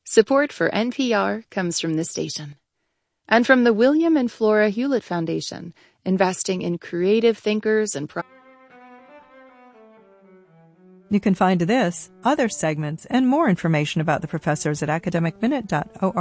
Support for NPR comes from this station. And from the William and Flora Hewlett Foundation, investing in creative thinkers and You can find this, other segments, and more information about the professors at academicminute.org.